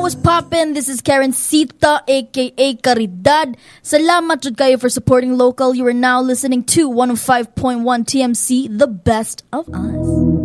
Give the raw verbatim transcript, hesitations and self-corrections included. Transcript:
what's poppin'? This is Karen Sita, aka Caridad. Salamat jud kayo for supporting local. You are now listening to one oh five point one T M C, the best of us.